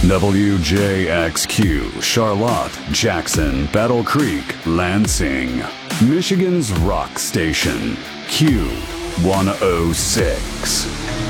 WJXQ, Charlotte, Jackson, Battle Creek, Lansing. Michigan's rock station, Q106.